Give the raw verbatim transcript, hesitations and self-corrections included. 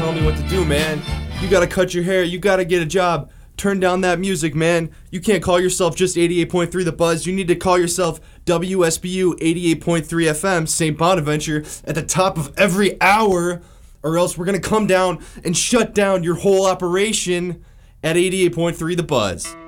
telling me what to do, man. You gotta cut your hair, you gotta get a job. Turn down that music, man. You can't call yourself just eighty-eight point three The Buzz. You need to call yourself W S B U eighty-eight point three F M, Saint Bonaventure, at the top of every hour, or else we're gonna come down and shut down your whole operation at eighty-eight point three The Buzz.